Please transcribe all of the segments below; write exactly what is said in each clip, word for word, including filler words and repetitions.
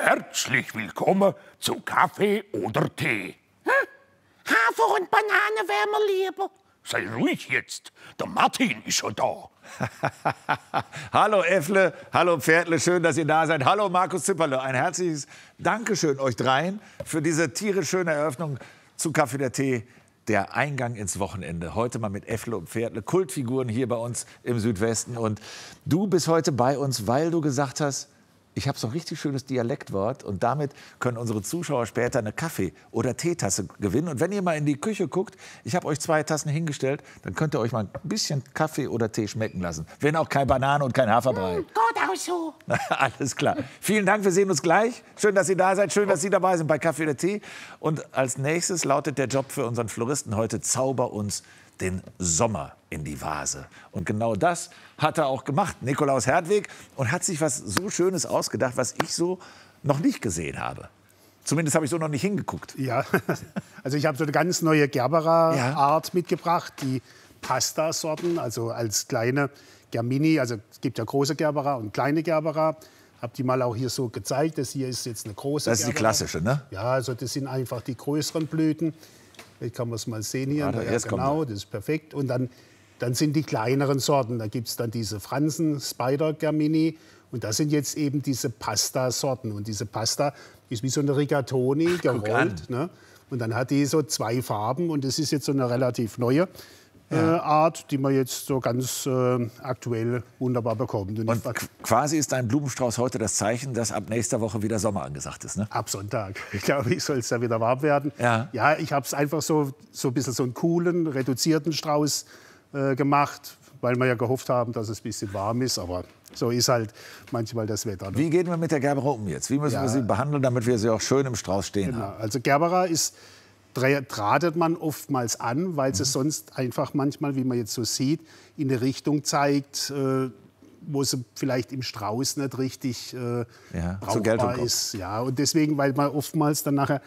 Herzlich willkommen zu Kaffee oder Tee. Hafer und Banane wär mir lieber. Sei ruhig jetzt, der Martin ist schon da. Hallo Äffle, hallo Pferdle, schön, dass ihr da seid. Hallo Markus Zipperle, ein herzliches Dankeschön euch dreien für diese tierisch schöne Eröffnung zu Kaffee oder Tee. Der Eingang ins Wochenende. Heute mal mit Äffle und Pferdle, Kultfiguren hier bei uns im Südwesten. Und du bist heute bei uns, weil du gesagt hast, ich habe so ein richtig schönes Dialektwort und damit können unsere Zuschauer später eine Kaffee- oder Teetasse gewinnen. Und wenn ihr mal in die Küche guckt, ich habe euch zwei Tassen hingestellt, dann könnt ihr euch mal ein bisschen Kaffee oder Tee schmecken lassen. Wenn auch kein Banane und kein Haferbrei. Hm, geht auch so. Alles klar. Vielen Dank, wir sehen uns gleich. Schön, dass ihr da seid, schön, dass Sie dabei sind bei Kaffee oder Tee. Und als nächstes lautet der Job für unseren Floristen heute: Zauber uns den Sommer in die Vase. Und genau das hat er auch gemacht, Nikolaus Hertweg, und hat sich was so Schönes ausgedacht, was ich so noch nicht gesehen habe. Zumindest habe ich so noch nicht hingeguckt. Ja, also ich habe so eine ganz neue Gerbera-Art ja. mitgebracht, die Pasta-Sorten, also als kleine Germini, also es gibt ja große Gerbera und kleine Gerbera. Habe die mal auch hier so gezeigt. Das hier ist jetzt eine große Das ist die Gerbera. klassische, ne? Ja, also das sind einfach die größeren Blüten. Vielleicht kann man es mal sehen hier. Warte, ja, jetzt genau, kommt das ist perfekt. Und dann, dann sind die kleineren Sorten. Da gibt es dann diese Fransen Spider Germini. Und das sind jetzt eben diese Pasta-Sorten. Und diese Pasta ist wie so eine Rigatoni gerollt. Ne? Und dann hat die so zwei Farben. Und das ist jetzt so eine relativ neue äh, ja. Art, die man jetzt so ganz äh, aktuell wunderbar bekommt. Und, Und quasi ist dein Blumenstrauß heute das Zeichen, dass ab nächster Woche wieder Sommer angesagt ist, ne? Ab Sonntag. Ich glaube, ich soll es ja wieder warm werden. Ja, ja ich habe es einfach so, so ein bisschen so einen coolen, reduzierten Strauß äh, gemacht, weil wir ja gehofft haben, dass es ein bisschen warm ist. Aber so ist halt manchmal das Wetter. Ne? Wie gehen wir mit der Gerbera um jetzt? Wie müssen ja. wir sie behandeln, damit wir sie auch schön im Strauß stehen genau. haben? Also Gerbera ist, drahtet man oftmals an, weil mhm. es sonst einfach manchmal, wie man jetzt so sieht, in eine Richtung zeigt, äh, wo sie vielleicht im Strauß nicht richtig äh, ja, brauchbar ist. Ja, und deswegen, weil man oftmals dann nachher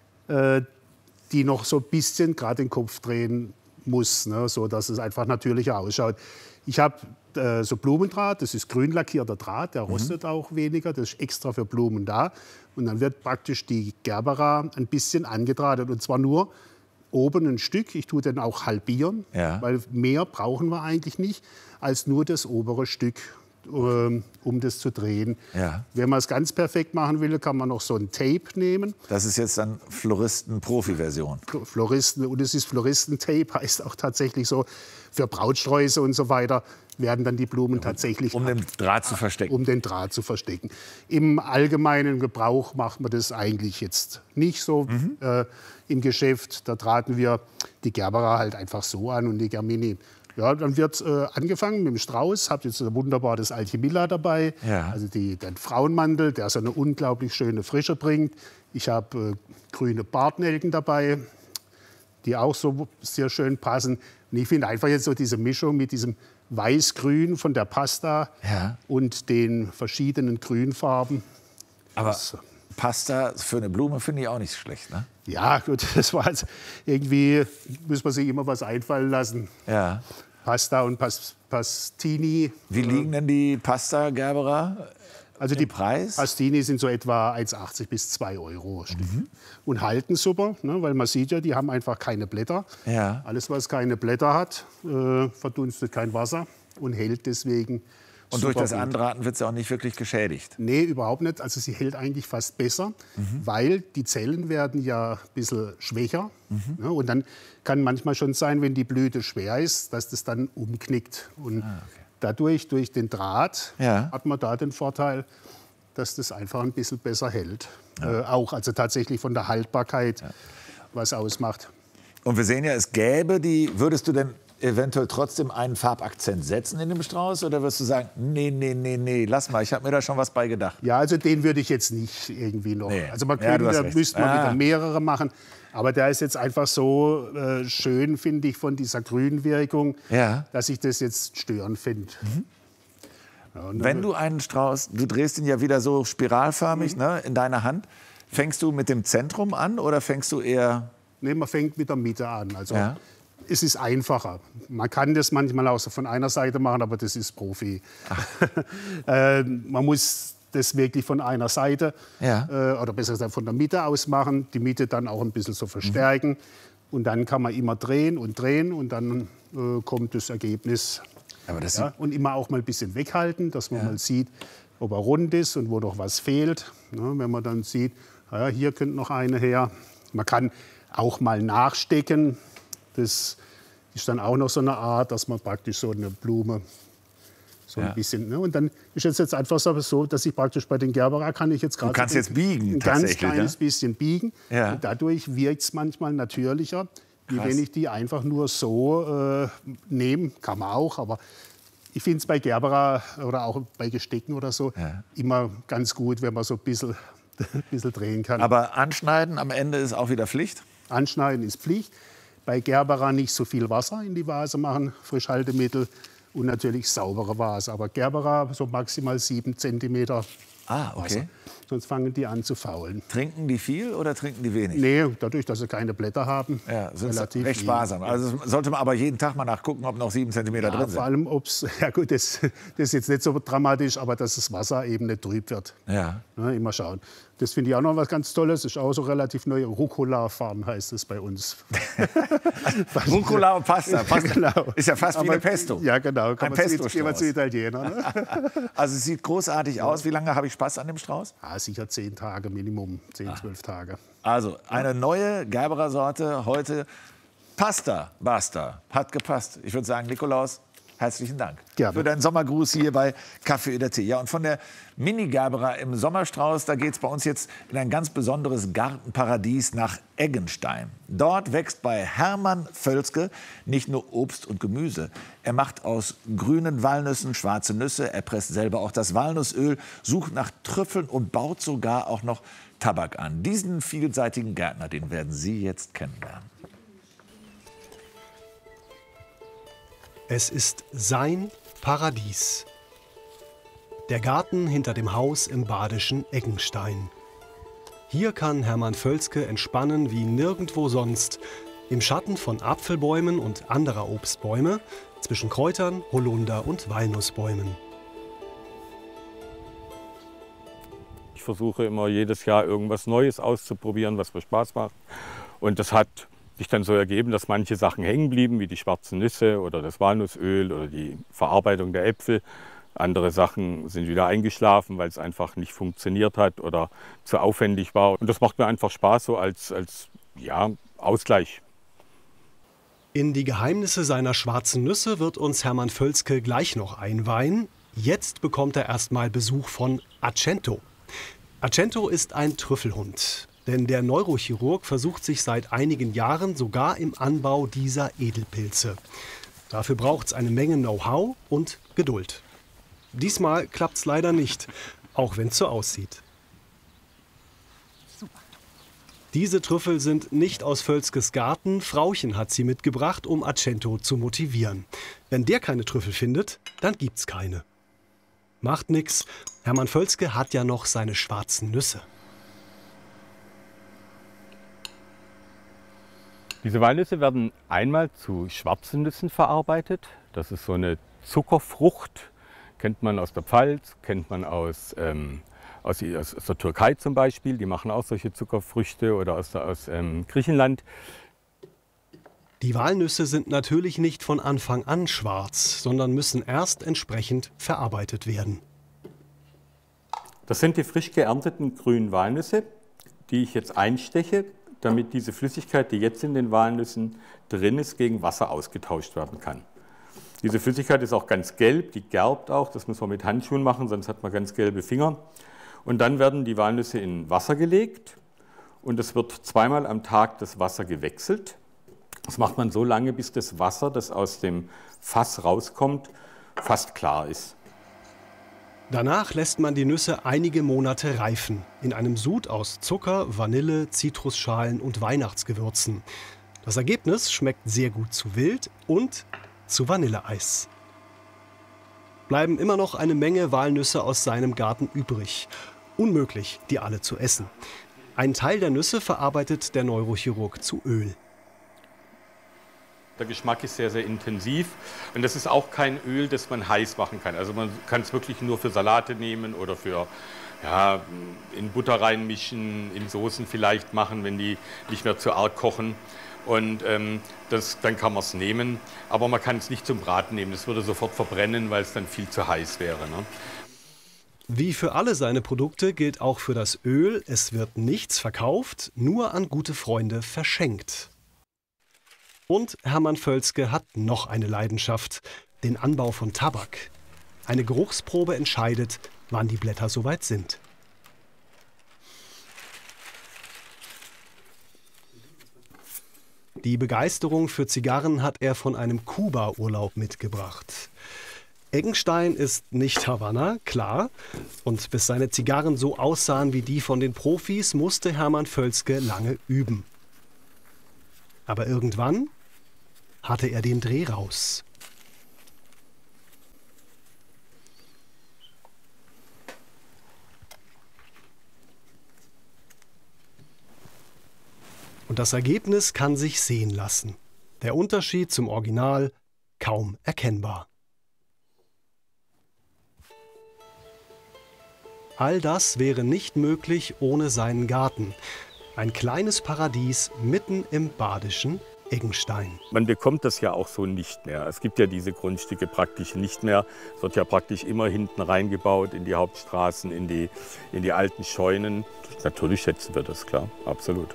äh, die noch so ein bisschen gerade den Kopf drehen muss, ne, so dass es einfach natürlicher ausschaut. Ich habe äh, so Blumendraht, das ist grün lackierter Draht, der rostet mhm. auch weniger, das ist extra für Blumen da. Und dann wird praktisch die Gerbera ein bisschen angedrahtet, und zwar nur oben ein Stück. Ich tue den auch halbieren, ja. weil mehr brauchen wir eigentlich nicht als nur das obere Stück, ähm, um das zu drehen. Ja. Wenn man es ganz perfekt machen will, kann man noch so ein Tape nehmen. Das ist jetzt dann Floristen-Profi-Version. Floristen, und es ist Floristen-Tape, heißt auch tatsächlich so, für Brautsträuße und so weiter werden dann die Blumen ja, tatsächlich... Um den Draht zu verstecken. Um den Draht zu verstecken. Im allgemeinen Gebrauch macht man das eigentlich jetzt nicht so mhm. äh, im Geschäft. Da drahten wir die Gerbera halt einfach so an und die Germini. Ja, dann wird äh, angefangen mit dem Strauß. Habt jetzt wunderbar das Alchemilla dabei, ja. also die, den Frauenmantel, der so eine unglaublich schöne Frische bringt. Ich habe äh, grüne Bartnelken dabei, die auch so sehr schön passen. Und ich finde einfach jetzt so diese Mischung mit diesem Weiß-Grün von der Pasta ja. und den verschiedenen Grünfarben. Aber das, Pasta für eine Blume finde ich auch nicht schlecht, ne? Ja, gut, das war jetzt irgendwie, muss man sich immer was einfallen lassen. Ja. Pasta und Pas Pastini. Wie liegen denn die Pasta Gerbera? Also die Preis? Pastini sind so etwa eins achtzig bis zwei Euro Stück. Mhm. Und halten super, ne, weil man sieht ja, die haben einfach keine Blätter. Ja. Alles, was keine Blätter hat, äh, verdunstet kein Wasser und hält deswegen Und durch das Andraten wird sie auch nicht wirklich geschädigt? Nee, überhaupt nicht. Also sie hält eigentlich fast besser, mhm. weil die Zellen werden ja ein bisschen schwächer. Mhm. Ne, und dann kann manchmal schon sein, wenn die Blüte schwer ist, dass das dann umknickt. Und ah, okay. dadurch, durch den Draht, ja. hat man da den Vorteil, dass das einfach ein bisschen besser hält. Ja. Äh, auch also tatsächlich von der Haltbarkeit ja. was ausmacht. Und wir sehen ja, es gäbe die, würdest du denn eventuell trotzdem einen Farbakzent setzen in dem Strauß? Oder wirst du sagen, nee, nee, nee, nee, lass mal, ich habe mir da schon was bei gedacht? Ja, also den würde ich jetzt nicht irgendwie noch. Nee. Also man könnte, ja, da müsste man ah. wieder mehrere machen. Aber der ist jetzt einfach so äh, schön, finde ich, von dieser Grünwirkung, ja. dass ich das jetzt störend finde. Mhm. Ja, wenn du einen Strauß, du drehst ihn ja wieder so spiralförmig mhm. ne, in deiner Hand, fängst du mit dem Zentrum an oder fängst du eher... Nee, man fängt mit der Mitte an. Also ja. es ist einfacher. Man kann das manchmal auch so von einer Seite machen, aber das ist Profi. äh, man muss das wirklich von einer Seite Ja. äh, oder besser gesagt von der Mitte aus machen, die Mitte dann auch ein bisschen so verstärken. Mhm. Und dann kann man immer drehen und drehen und dann äh, kommt das Ergebnis. Aber das Ja? Und immer auch mal ein bisschen weghalten, dass man Ja. mal sieht, ob er rund ist und wo noch was fehlt. Ja, wenn man dann sieht, ja, hier könnte noch eine her. Man kann auch mal nachstecken. Das ist dann auch noch so eine Art, dass man praktisch so eine Blume so Ja. ein bisschen. Ne? Und dann ist es jetzt einfach so, dass ich praktisch bei den Gerbera kann ich jetzt gerade kannst so jetzt biegen, ein ganz tatsächlich, kleines ja? bisschen biegen. Ja. Und dadurch wirkt es manchmal natürlicher, wie Krass. wenn ich die einfach nur so äh, nehme. Kann man auch, aber ich finde es bei Gerbera oder auch bei Gestecken oder so Ja. immer ganz gut, wenn man so ein bisschen, ein bisschen drehen kann. Aber anschneiden am Ende ist auch wieder Pflicht? Anschneiden ist Pflicht. Bei Gerbera nicht so viel Wasser in die Vase machen, Frischhaltemittel und natürlich saubere Vase. Aber Gerbera so maximal sieben Zentimeter Ah, okay. Wasser. Sonst fangen die an zu faulen. Trinken die viel oder trinken die wenig? Nee, dadurch, dass sie keine Blätter haben, Ja, sind sie relativ recht wenig. sparsam. Also sollte man aber jeden Tag mal nachgucken, ob noch sieben Zentimeter Ja, drin vor sind. allem, ob's, ja gut, das, das ist jetzt nicht so dramatisch, aber dass das Wasser eben nicht trüb wird. Ja. Ja, immer schauen. Das finde ich auch noch was ganz Tolles. Ist auch so relativ neu. Rucola-Farm heißt es bei uns. Rucola und Pasta. Pasta Genau. ist ja fast wie Aber- eine Pesto. Ja, genau. Kann Ein man zu, Pesto-Strauß. gehen wir zu Italiener. Ne? Also es sieht großartig aus. Wie lange habe ich Spaß an dem Strauß? Ah, sicher zehn Tage Minimum, zehn, zwölf Tage. Also eine neue Gerbera-Sorte heute. Pasta, Basta. Hat gepasst. Ich würde sagen, Nikolaus, herzlichen Dank Gerne. für deinen Sommergruß hier bei Kaffee oder Tee. Ja, und von der Mini-Gerbera im Sommerstrauß, da geht es bei uns jetzt in ein ganz besonderes Gartenparadies nach Eggenstein. Dort wächst bei Hermann Völzke nicht nur Obst und Gemüse. Er macht aus grünen Walnüssen schwarze Nüsse, er presst selber auch das Walnussöl, sucht nach Trüffeln und baut sogar auch noch Tabak an. Diesen vielseitigen Gärtner, den werden Sie jetzt kennenlernen. Es ist sein Paradies. Der Garten hinter dem Haus im badischen Eggenstein. Hier kann Hermann Völzke entspannen wie nirgendwo sonst. Im Schatten von Apfelbäumen und anderer Obstbäume, zwischen Kräutern, Holunder und Walnussbäumen. Ich versuche immer jedes Jahr irgendwas Neues auszuprobieren, was mir Spaß macht. Und das hat sich dann so ergeben, dass manche Sachen hängen blieben, wie die schwarzen Nüsse oder das Walnussöl oder die Verarbeitung der Äpfel. Andere Sachen sind wieder eingeschlafen, weil es einfach nicht funktioniert hat oder zu aufwendig war. Und das macht mir einfach Spaß, so als, als ja, Ausgleich. In die Geheimnisse seiner schwarzen Nüsse wird uns Hermann Völzke gleich noch einweihen. Jetzt bekommt er erstmal Besuch von Acento. Acento ist ein Trüffelhund. Denn der Neurochirurg versucht sich seit einigen Jahren sogar im Anbau dieser Edelpilze. Dafür braucht es eine Menge Know-how und Geduld. Diesmal klappt es leider nicht, auch wenn es so aussieht. Diese Trüffel sind nicht aus Völzkes Garten. Frauchen hat sie mitgebracht, um Acento zu motivieren. Wenn der keine Trüffel findet, dann gibt's keine. Macht nix. Hermann Völzke hat ja noch seine schwarzen Nüsse. Diese Walnüsse werden einmal zu schwarzen Nüssen verarbeitet. Das ist so eine Zuckerfrucht, kennt man aus der Pfalz, kennt man aus, ähm, aus, aus, aus der Türkei zum Beispiel. Die machen auch solche Zuckerfrüchte oder aus, der, aus ähm, Griechenland. Die Walnüsse sind natürlich nicht von Anfang an schwarz, sondern müssen erst entsprechend verarbeitet werden. Das sind die frisch geernteten grünen Walnüsse, die ich jetzt einsteche, damit diese Flüssigkeit, die jetzt in den Walnüssen drin ist, gegen Wasser ausgetauscht werden kann. Diese Flüssigkeit ist auch ganz gelb, die gerbt auch, das muss man mit Handschuhen machen, sonst hat man ganz gelbe Finger. Und dann werden die Walnüsse in Wasser gelegt und es wird zweimal am Tag das Wasser gewechselt. Das macht man so lange, bis das Wasser, das aus dem Fass rauskommt, fast klar ist. Danach lässt man die Nüsse einige Monate reifen, in einem Sud aus Zucker, Vanille, Zitrusschalen und Weihnachtsgewürzen. Das Ergebnis schmeckt sehr gut zu Wild und zu Vanilleeis. Bleiben immer noch eine Menge Walnüsse aus seinem Garten übrig. Unmöglich, die alle zu essen. Ein Teil der Nüsse verarbeitet der Neurochirurg zu Öl. Der Geschmack ist sehr, sehr intensiv. Und das ist auch kein Öl, das man heiß machen kann. Also man kann es wirklich nur für Salate nehmen oder für ja, in Butter reinmischen, in Soßen vielleicht machen, wenn die nicht mehr zu arg kochen. Und ähm, das, dann kann man es nehmen. Aber man kann es nicht zum Braten nehmen. Das würde sofort verbrennen, weil es dann viel zu heiß wäre. Ne? Wie für alle seine Produkte gilt auch für das Öl, es wird nichts verkauft, nur an gute Freunde verschenkt. Und Hermann Völzke hat noch eine Leidenschaft, den Anbau von Tabak. Eine Geruchsprobe entscheidet, wann die Blätter soweit sind. Die Begeisterung für Zigarren hat er von einem Kuba-Urlaub mitgebracht. Eggenstein ist nicht Havanna, klar. Und bis seine Zigarren so aussahen wie die von den Profis, musste Hermann Völzke lange üben. Aber irgendwann hatte er den Dreh raus. Und das Ergebnis kann sich sehen lassen. Der Unterschied zum Original kaum erkennbar. All das wäre nicht möglich ohne seinen Garten. Ein kleines Paradies mitten im badischen Eggenstein. Man bekommt das ja auch so nicht mehr. Es gibt ja diese Grundstücke praktisch nicht mehr. Es wird ja praktisch immer hinten reingebaut in die Hauptstraßen, in die, in die alten Scheunen. Natürlich schätzen wir das, klar, absolut.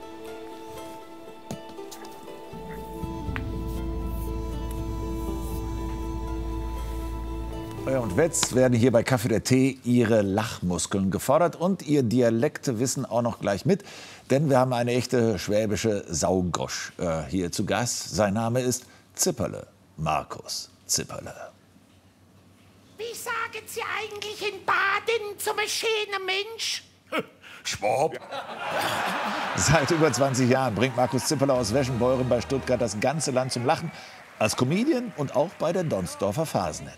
Und jetzt werden hier bei Kaffee der Tee Ihre Lachmuskeln gefordert und Ihr Dialektewissen auch noch gleich mit. Denn wir haben eine echte schwäbische Saugosch äh, hier zu Gast. Sein Name ist Zipperle, Markus Zipperle. Wie sagen Sie eigentlich in Baden zum schönen Mensch? Schwab. Seit über zwanzig Jahren bringt Markus Zipperle aus Weschenbeuren bei Stuttgart das ganze Land zum Lachen. Als Comedian und auch bei der Donsdorfer Fasnet.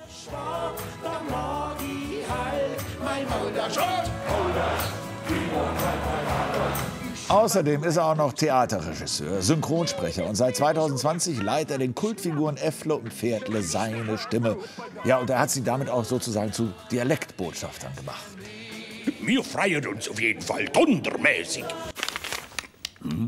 Außerdem ist er auch noch Theaterregisseur, Synchronsprecher und seit zweitausendzwanzig leiht er den Kultfiguren Äffle und Pferdle seine Stimme. Ja, und er hat sie damit auch sozusagen zu Dialektbotschaftern gemacht. Wir freuen uns auf jeden Fall dundermäßig. Hm?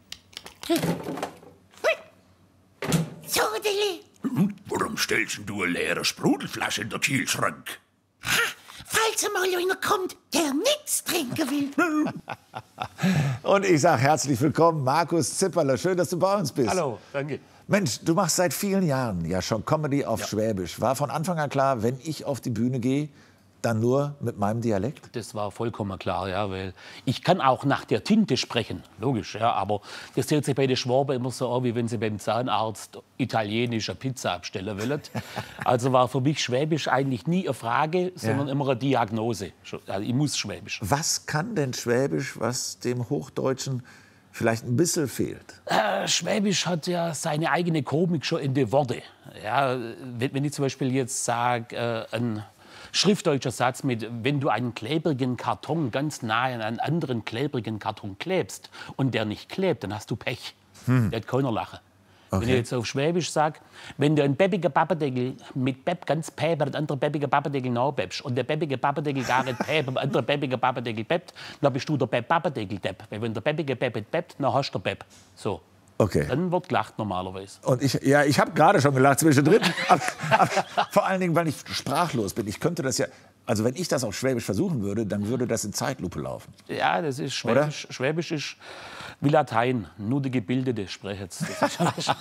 Sodeli. Hm? Warum stellst du eine leere Sprudelflasche in den Kühlschrank? Ha, falls mal einer kommt, der nichts trinken will. Und ich sage herzlich willkommen, Markus Zipperle. Schön, dass du bei uns bist. Hallo, danke. Mensch, du machst seit vielen Jahren ja schon Comedy auf ja. Schwäbisch. War von Anfang an klar, wenn ich auf die Bühne gehe, dann nur mit meinem Dialekt? Das war vollkommen klar, ja, weil ich kann auch nach der Tinte sprechen, logisch, ja, aber das stellt sich bei den Schwaben immer so an, wie wenn sie beim Zahnarzt italienische Pizza abstellen wollen. Also war für mich Schwäbisch eigentlich nie eine Frage, sondern ja. immer eine Diagnose. Also ich muss Schwäbisch. Was kann denn Schwäbisch, was dem Hochdeutschen vielleicht ein bisschen fehlt? Äh, Schwäbisch hat ja seine eigene Komik schon in den Worten. Ja, wenn, wenn ich zum Beispiel jetzt sage, äh, ein schriftdeutscher Satz mit, wenn du einen klebrigen Karton ganz nahe an einen anderen klebrigen Karton klebst und der nicht klebt, dann hast du Pech. Hm. Der hat keiner lachen. Okay. Wenn ich jetzt auf Schwäbisch sage, wenn du einen bebbigen Pappendeckel mit Bepp ganz päp den anderen bebbigen Pappendeckel nachbebst und der bebbige Pappendeckel gar nicht päp und der andere bebbige Pappendeckel beppt, dann bist du der Pappendeckel-Depp. Weil wenn der bebbige Bepp beppt, dann hast du Bepp. So. Okay. Dann wird gelacht normalerweise. Und ich, ja, ich habe gerade schon gelacht zwischendrin. aber, aber vor allen Dingen, weil ich sprachlos bin. Ich könnte das ja, also wenn ich das auf Schwäbisch versuchen würde, dann würde das in Zeitlupe laufen. Ja, das ist Schwäbisch. Oder? Schwäbisch ist wie Latein. Nur die Gebildete sprechen es. Das,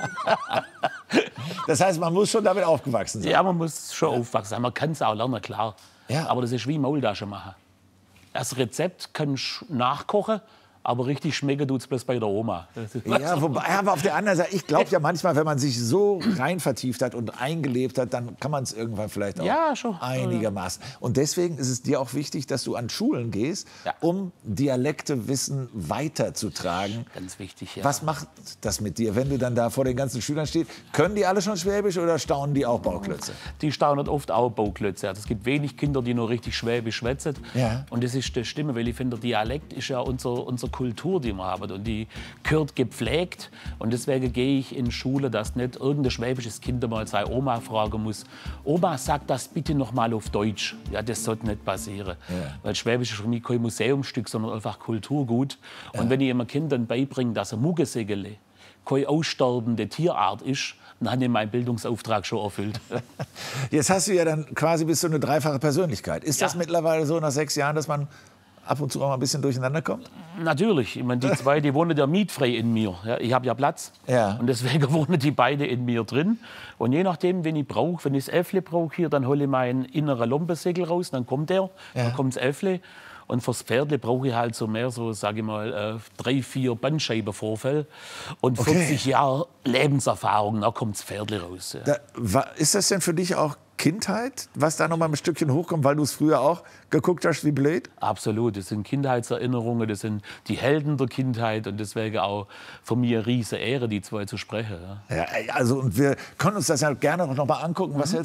das heißt, man muss schon damit aufgewachsen sein. Ja, man muss schon aufwachsen sein. Man kann es auch lernen, klar. Ja. Aber das ist wie Maultasche machen. Das Rezept kannst du nachkochen. Aber richtig schmecken tut's bloß bei der Oma. Ja, wobei, aber auf der anderen Seite, ich glaube ja manchmal, wenn man sich so rein vertieft hat und eingelebt hat, dann kann man es irgendwann vielleicht auch ja, schon. einigermaßen. Und deswegen ist es dir auch wichtig, dass du an Schulen gehst, ja. um Dialektewissen weiterzutragen. Ganz wichtig, ja. Was macht das mit dir, wenn du dann da vor den ganzen Schülern stehst? Können die alle schon Schwäbisch oder staunen die auch Bauklötze? Die staunen oft auch Bauklötze. Also es gibt wenig Kinder, die nur richtig Schwäbisch schwätzen. Ja. Und das ist die Stimme, weil ich finde, der Dialekt ist ja unser, unser Kultur, die wir haben. Und die gehört gepflegt. Und deswegen gehe ich in Schule, dass nicht irgendein schwäbisches Kind mal seine Oma fragen muss, Oma, sag das bitte noch mal auf Deutsch. Ja, das sollte nicht passieren. Ja. Weil Schwäbisch ist für mich kein Museumsstück, sondern einfach Kulturgut. Und ja. wenn ich immer Kindern beibringe, dass ein Muggelsegele keine aussterbende Tierart ist, dann habe ich meinen Bildungsauftrag schon erfüllt. Jetzt hast du ja dann quasi bist du eine dreifache Persönlichkeit. Ist Ja. das mittlerweile so nach sechs Jahren, dass man ab und zu auch mal ein bisschen durcheinander kommt? Natürlich. Ich meine, die zwei, die wohnen ja mietfrei in mir. Ja, ich habe ja Platz. Ja. Und deswegen wohnen die beide in mir drin. Und je nachdem, wenn ich brauche, wenn ich das Äffle brauche hier, dann hole ich meinen inneren Lompensegel raus, dann kommt der, Ja. dann kommt das Äffle. Und fürs Pferdle brauche ich halt so mehr, so sage ich mal, äh, drei, vier Bandscheibenvorfälle und Okay. vierzig Jahre Lebenserfahrung, dann kommt das Pferdle raus. Ja. Da, wa- ist das denn für dich auch Kindheit, was da noch mal ein Stückchen hochkommt, weil du es früher auch geguckt hast wie blöd? Absolut, das sind Kindheitserinnerungen, das sind die Helden der Kindheit und deswegen auch für mich eine riesige Ehre, die zwei zu sprechen. Ja. Ja, also und wir können uns das ja gerne noch mal angucken. Was hältst